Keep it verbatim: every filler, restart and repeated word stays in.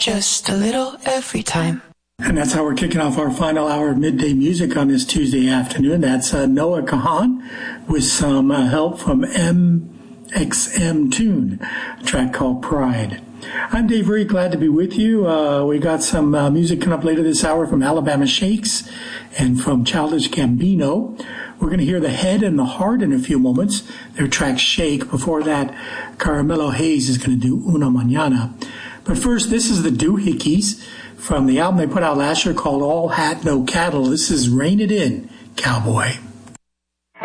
just a little every time. And that's how we're kicking off our final hour of midday music on this Tuesday afternoon. That's uh, Noah Kahan with some uh, help from M X M Tune, a track called Pride. I'm Dave Reed, glad to be with you. Uh, we got some uh, music coming up later this hour from Alabama Shakes and from Childish Gambino. We're going to hear The Head and the Heart in a few moments. Their track Shake. Before that, Caramello Hayes is going to do Una Mañana. But first, this is the Doohickeys from the album they put out last year called All Hat No Cattle. This is Rein It In, Cowboy.